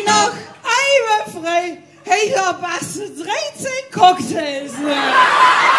noch einmal frei. Hey, da passen 13 Cocktails.